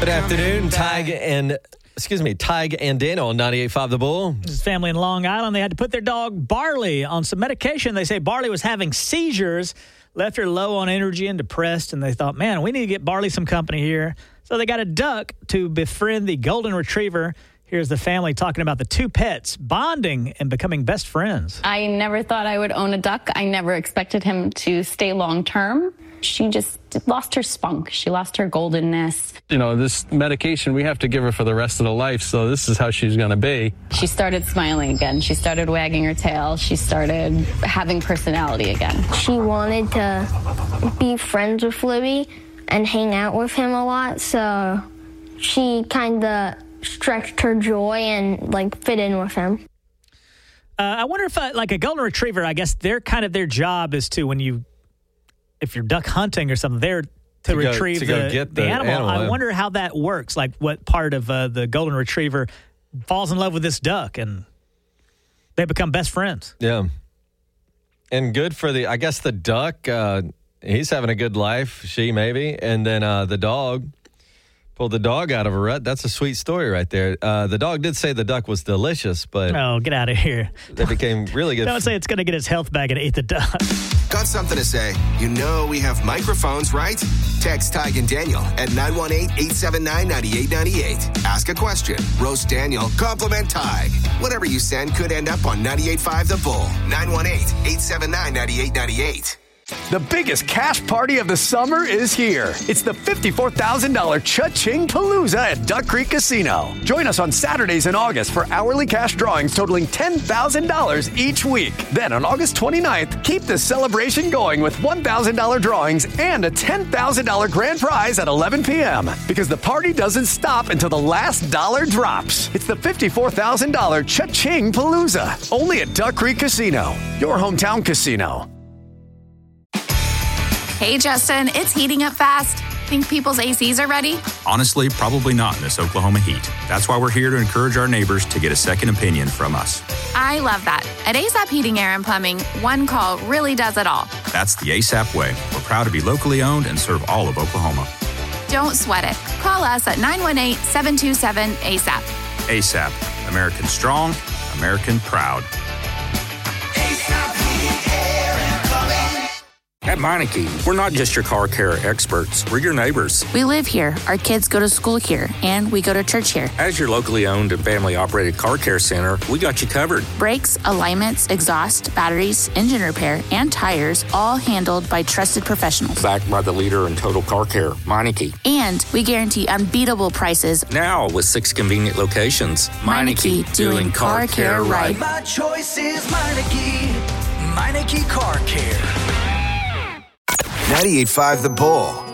Good afternoon, Tig and Daniel on 98.5 The Bull. This is family in Long Island. They had to put their dog Barley on some medication. They say Barley was having seizures, left her low on energy and depressed, and they thought, man, we need to get Barley some company here. So they got a duck to befriend the golden retriever. Here's the family talking about the two pets bonding and becoming best friends. I never thought I would own a duck. I never expected him to stay long term. She just lost her spunk. She lost her goldenness. You know, this medication we have to give her for the rest of the life, so this is how she's going to be. She started smiling again. She started wagging her tail. She started having personality again. She wanted to be friends with Libby and hang out with him a lot, so she kind of stretched her joy and, fit in with him. I wonder if, a golden retriever, I guess their job is to, if you're duck hunting or something, they're to retrieve the animal. I wonder how that works, what part of the golden retriever falls in love with this duck and they become best friends. Yeah. And good for the duck, he's having a good life, she maybe, and then the dog pulled the dog out of a rut. That's a sweet story right there. The dog did say the duck was delicious, but... Oh, get out of here. They became really good. Don't say it's going to get its health back and eat the duck. Got something to say? You know we have microphones, right? Text Tig and Daniel at 918-879-9898. Ask a question. Roast Daniel. Compliment Tig. Whatever you send could end up on 98.5 The Bull. 918-879-9898. The biggest cash party of the summer is here. It's the $54,000 Cha-Ching Palooza at Duck Creek Casino. Join us on Saturdays in August for hourly cash drawings totaling $10,000 each week. Then on August 29th, keep the celebration going with $1,000 drawings and a $10,000 grand prize at 11 p.m. Because the party doesn't stop until the last dollar drops. It's the $54,000 Cha-Ching Palooza. Only at Duck Creek Casino, your hometown casino. Hey, Justin, it's heating up fast. Think people's ACs are ready? Honestly, probably not in this Oklahoma heat. That's why we're here to encourage our neighbors to get a second opinion from us. I love that. At ASAP Heating, Air, and Plumbing, one call really does it all. That's the ASAP way. We're proud to be locally owned and serve all of Oklahoma. Don't sweat it. Call us at 918-727-ASAP. ASAP. American strong, American proud. At Meineke, we're not just your car care experts, we're your neighbors. We live here, our kids go to school here, and we go to church here. As your locally owned and family-operated car care center, we got you covered. Brakes, alignments, exhaust, batteries, engine repair, and tires, all handled by trusted professionals. Backed by the leader in total car care, Meineke. And we guarantee unbeatable prices. Now with 6 convenient locations. Meineke, doing car care right. My choice is Meineke. Meineke Car Care. 98.5 The Bull.